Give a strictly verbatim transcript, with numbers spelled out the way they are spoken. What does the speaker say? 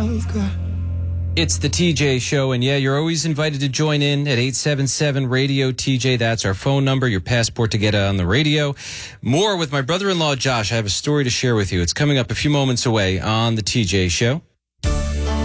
love, girl. It's the T J Show, and yeah, you're always invited to join in at eight seven seven radio T J. That's our phone number, your passport to get on the radio. More with my brother-in-law, Josh. I have a story to share with you. It's coming up a few moments away on the T J Show.